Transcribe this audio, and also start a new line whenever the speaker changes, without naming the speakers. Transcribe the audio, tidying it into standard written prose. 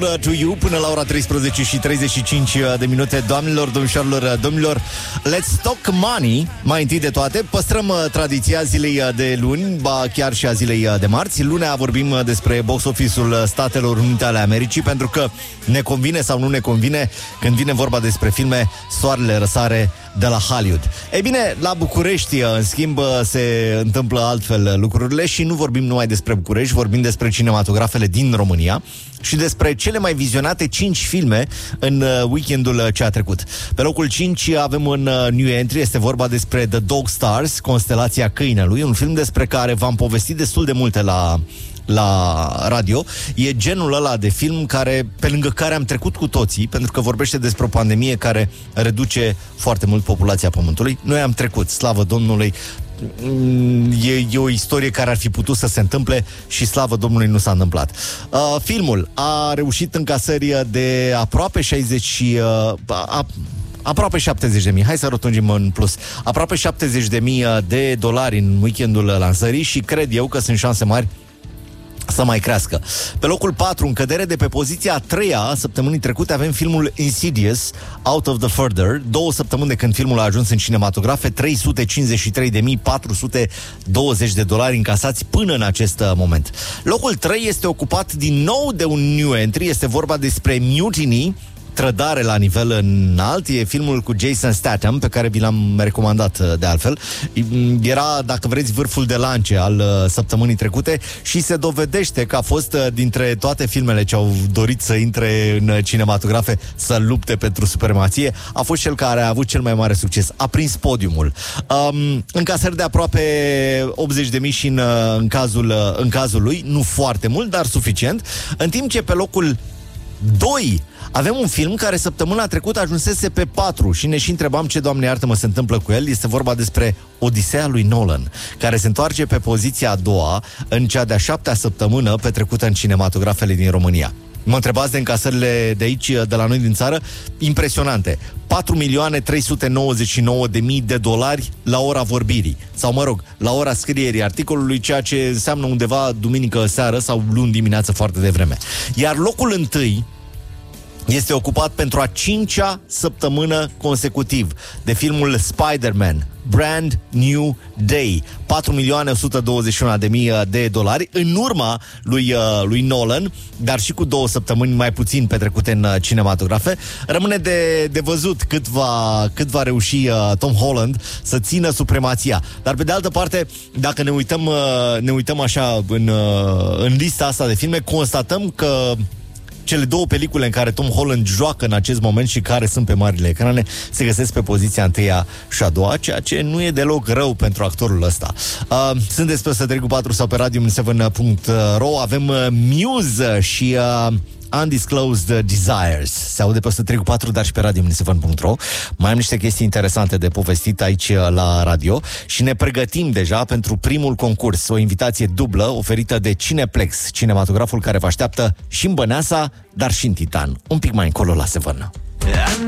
to You până la ora 13 și 35 de minute. Doamnelor, domnișoarelor, domnilor, let's talk money. Mai întâi de toate, păstrăm tradiția zilei de luni, ba chiar și a zilei de marți. Lunea vorbim despre box office-ul Statelor Unite ale Americii, pentru că ne convine sau nu ne convine, când vine vorba despre filme, soarele răsare de la Hollywood. Ei bine, la București, în schimb, se întâmplă altfel lucrurile și nu vorbim numai despre București, vorbim despre cinematografele din România și despre cele mai vizionate 5 filme în weekendul ce a trecut. Pe locul 5 avem un new entry, este vorba despre The Dog Stars, Constelația Câinelui, un film despre care v-am povestit destul de multe la radio. E genul ăla de film pe lângă care am trecut cu toții, pentru că vorbește despre o pandemie care reduce foarte mult populația Pământului. Noi am trecut, slavă Domnului. E o istorie care ar fi putut să se întâmple și slavă Domnului nu s-a întâmplat. Filmul a reușit încasări de aproape 70.000, hai să rotunjim în plus, aproape 70.000 de dolari în weekendul lansării și cred eu că sunt șanse mari să mai crească. Pe locul 4, în cădere de pe poziția 3-a săptămânii trecute, avem filmul Insidious, Out of the Further. 2 săptămâni de când filmul a ajuns în cinematografe, 353.420 de dolari încasați până în acest moment. Locul 3 este ocupat din nou de un new entry, este vorba despre Mutiny, Trădare la nivel înalt. E filmul cu Jason Statham, pe care vi l-am recomandat de altfel. Era, dacă vreți, vârful de lance al săptămânii trecute și se dovedește că a fost dintre toate filmele ce au dorit să intre în cinematografe să lupte pentru supremație, a fost cel care a avut cel mai mare succes. A prins podiumul. Încasări de aproape 80.000 și în cazul lui, nu foarte mult, dar suficient. În timp ce pe locul 2 avem un film care săptămâna trecută ajunsese pe 4 și ne și întrebam ce, Doamne iartă-mă, se întâmplă cu el. Este vorba despre Odiseea lui Nolan, care se întoarce pe poziția a doua în cea de-a 7-a săptămână petrecută în cinematografele din România. Mă întrebați de încasările de aici, de la noi din țară? Impresionante. 4.399.000 de dolari la ora vorbirii. Sau, mă rog, la ora scrierii articolului, ceea ce înseamnă undeva duminică seară sau luni dimineață foarte devreme. Iar locul întâi este ocupat pentru a 5-a săptămână consecutiv de filmul Spider-Man, Brand New Day, 4.121.000 de dolari, în urma lui Nolan, dar și cu 2 săptămâni mai puțin petrecute în cinematografe. Rămâne de văzut cât va reuși Tom Holland să țină supremația. Dar pe de altă parte, dacă ne uităm așa în lista asta de filme, constatăm că cele 2 pelicule în care Tom Holland joacă în acest moment și care sunt pe marile ecrane se găsesc pe poziția 1-a și a 2-a, ceea ce nu e deloc rău pentru actorul ăsta. Sunteți pe 103.4 sau pe radio7.ro. Avem Muse și Undisclosed Desires. Se aude pe 103.4, dar și pe radio7.ro. Mai am niște chestii interesante de povestit aici la radio și ne pregătim deja pentru primul concurs, o invitație dublă oferită de Cineplex, cinematograful care vă așteaptă și în Băneasa, dar și în Titan, un pic mai încolo la Seven.